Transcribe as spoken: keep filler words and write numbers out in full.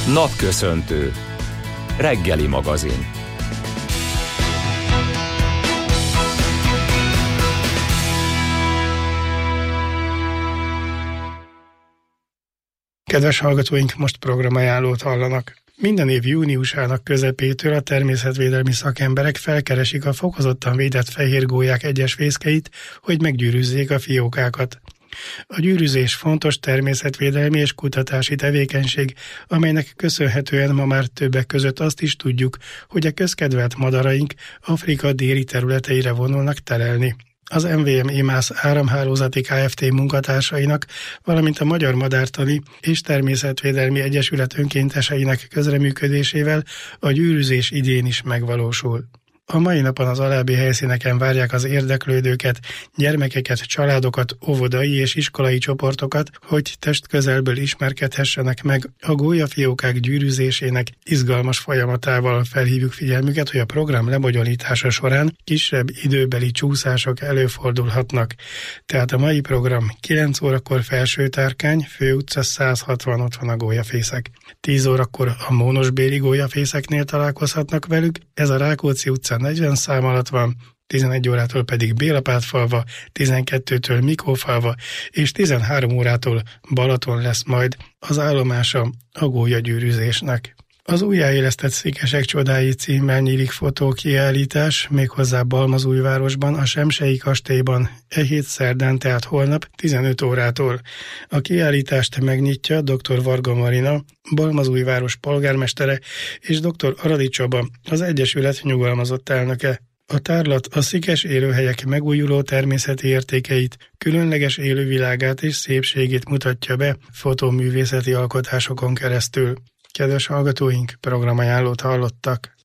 Napköszöntő. Reggeli magazin. Kedves hallgatóink, most programajánlót hallanak. Minden év júniusának közepétől a természetvédelmi szakemberek felkeresik a fokozottan védett fehérgólyák egyes fészkeit, hogy meggyűrűzzék a fiókákat. A gyűrűzés fontos természetvédelmi és kutatási tevékenység, amelynek köszönhetően ma már többek között azt is tudjuk, hogy a közkedvelt madaraink Afrika déli területeire vonulnak telelni. Az em vé em IMAS áramhálózati Kft. Munkatársainak, valamint a Magyar Madártani és Természetvédelmi Egyesület önkénteseinek közreműködésével a gyűrűzés idén is megvalósul. A mai napon az alábbi helyszíneken várják az érdeklődőket, gyermekeket, családokat, óvodai és iskolai csoportokat, hogy testközelből ismerkedhessenek meg a gólyafiókák gyűrűzésének izgalmas folyamatával. Felhívjuk figyelmüket, hogy a program lebonyolítása során kisebb időbeli csúszások előfordulhatnak. Tehát a mai program kilenc órakor Felső-Tárkány, Főutca száz hatvan, ott van a gólyafészek. tíz órakor a Mónosbéli gólyafészeknél találkozhatnak velük, ez a Rákóczi utca negyven szám alatt van, tizenegy órától pedig Bélapátfalva, tizenkettőtől Mikófalva és tizenhárom órától Balaton lesz majd az állomása a gólyagyűrűzésnek. Az újjáélesztett Székesek csodái címmel nyílik fotókiállítás, méghozzá Balmazújvárosban, a Semsey kastélyban, e hét szerdán, tehát holnap tizenöt órától. A kiállítást megnyitja dr. Varga Marina, Balmazújváros polgármestere, és dr. Aradi Csaba, az Egyesület nyugalmazott elnöke. A tárlat a szikes élőhelyek megújuló természeti értékeit, különleges élővilágát és szépségét mutatja be fotóművészeti alkotásokon keresztül. Kedves hallgatóink, programajánlót hallottak.